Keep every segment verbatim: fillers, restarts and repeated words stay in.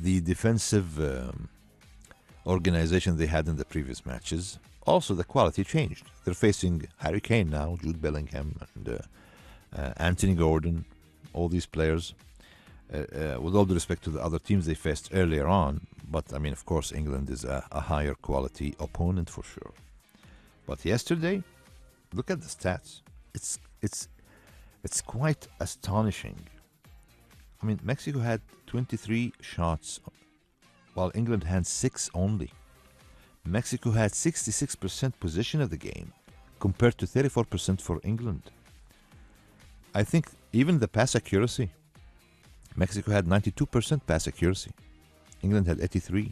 the defensive um, organization they had in the previous matches. Also, the quality changed. They're facing Harry Kane now, Jude Bellingham, and uh, uh, Anthony Gordon, all these players. Uh, uh, with all due respect to the other teams they faced earlier on, but I mean, of course, England is a, a higher quality opponent for sure. But yesterday, look at the stats. It's it's it's quite astonishing. I mean, Mexico had twenty-three shots, while England had six only. Mexico had sixty-six percent possession of the game, compared to thirty-four percent for England. I think even the pass accuracy, Mexico had ninety-two percent pass accuracy. England had eighty-three.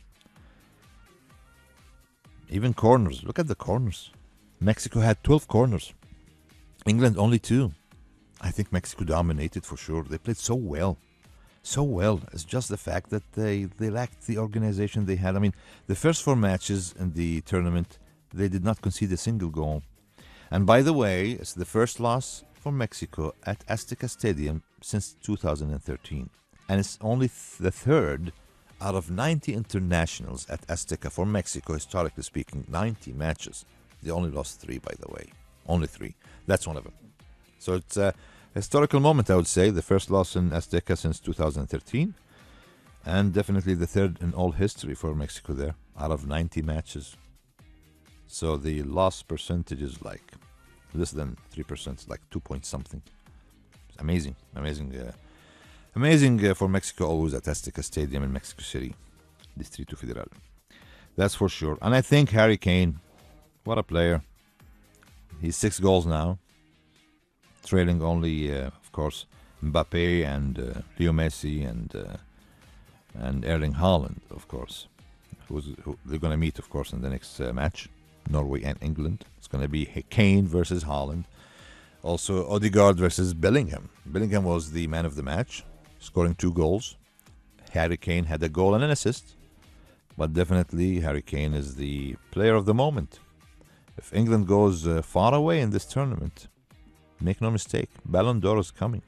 Even corners. Look at the corners. Mexico had twelve corners. England only two. I think Mexico dominated for sure. They played so well. So well. It's just the fact that they, they lacked the organization they had. I mean, the first four matches in the tournament, they did not concede a single goal. And by the way, it's the first loss for Mexico at Azteca Stadium since two thousand thirteen. And it's only th- the third out of ninety internationals at Azteca for Mexico, historically speaking, ninety matches. They only lost three, by the way. Only three. That's one of them. So it's a historical moment, I would say. The first loss in Azteca since two thousand thirteen. And definitely the third in all history for Mexico there, out of ninety matches. So the loss percentage is like less than three percent, like two point something. Amazing, amazing. Uh, amazing uh, for Mexico, always at Azteca Stadium in Mexico City, Distrito Federal. That's for sure. And I think Harry Kane, what a player. He's six goals now, trailing only, uh, of course, Mbappe and uh, Leo Messi and uh, and Erling Haaland, of course, who's, who they're going to meet, of course, in the next uh, match, Norway and England. It's going to be Kane versus Haaland. Also, Odegaard versus Bellingham. Bellingham was the man of the match, scoring two goals. Harry Kane had a goal and an assist, but definitely Harry Kane is the player of the moment. If England goes uh, far away in this tournament, make no mistake, Ballon d'Or is coming.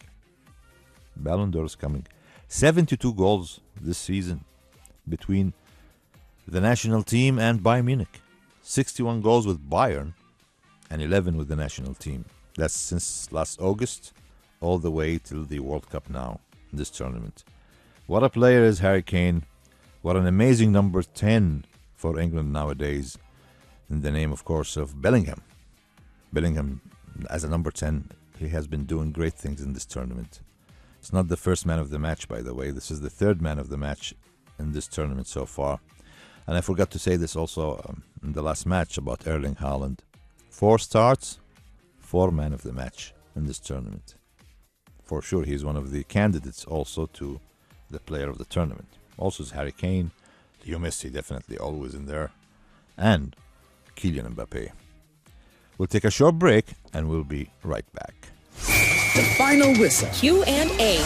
Ballon d'Or is coming. seventy-two goals this season between the national team and Bayern Munich. sixty-one goals with Bayern and eleven with the national team. That's since last August all the way till the World Cup now, in this tournament. What a player is Harry Kane. What an amazing number ten for England nowadays, in the name, of course, of Bellingham. Bellingham, as a number ten, he has been doing great things in this tournament. It's not the first man of the match, by the way. This is the third man of the match in this tournament so far. And I forgot to say this also um, in the last match about Erling Haaland. Four starts, four man of the match in this tournament. For sure, he's one of the candidates also to the player of the tournament. Also is Harry Kane, Leo Messi definitely always in there, and Kylian Mbappe. We'll take a short break and we'll be right back. The final whistle. Q and A.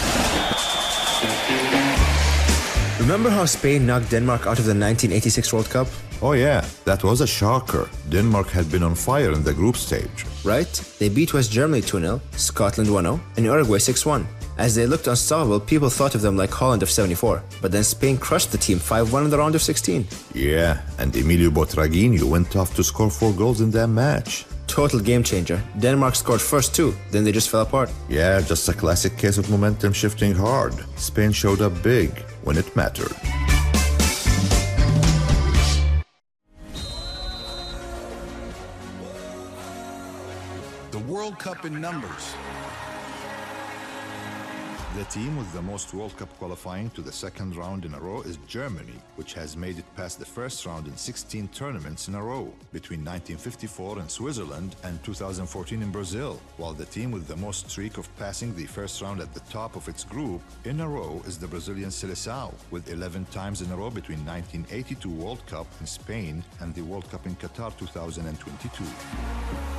Remember how Spain knocked Denmark out of the nineteen eighty-six World Cup? Oh yeah, that was a shocker. Denmark had been on fire in the group stage. Right? They beat West Germany two nil, Scotland one nil, and Uruguay six one. As they looked unstoppable, people thought of them like Holland of seventy-four. But then Spain crushed the team five one in the round of sixteen. Yeah, and Emilio Butragueño went off to score four goals in that match. Total game changer. Denmark scored first two, then they just fell apart. Yeah, just a classic case of momentum shifting hard. Spain showed up big when it mattered. The World Cup in numbers. The team with the most World Cup qualifying to the second round in a row is Germany, which has made it past the first round in sixteen tournaments in a row, between nineteen fifty-four in Switzerland and two thousand fourteen in Brazil, while the team with the most streak of passing the first round at the top of its group in a row is the Brazilian Seleção, with eleven times in a row between nineteen eighty-two World Cup in Spain and the World Cup in Qatar two thousand twenty-two.